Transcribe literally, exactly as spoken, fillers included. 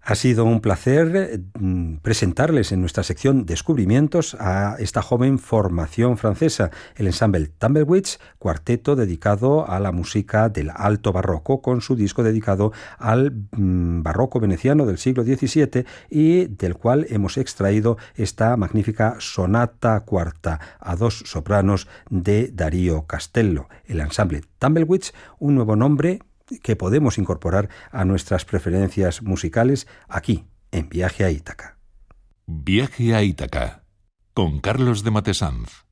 Ha sido un placer presentarles en nuestra sección Descubrimientos a esta joven formación francesa, el ensamble Tumblewitch, cuarteto dedicado a la música del alto barroco, con su disco dedicado al barroco veneciano del siglo diecisiete y del cual hemos extraído esta magnífica sonata cuarta a dos sopranos de Darío Castello. El ensamble Tumblewitch, un nuevo nombre que podemos incorporar a nuestras preferencias musicales aquí, en Viaje a Ítaca. Viaje a Ítaca, con Carlos de Matesanz.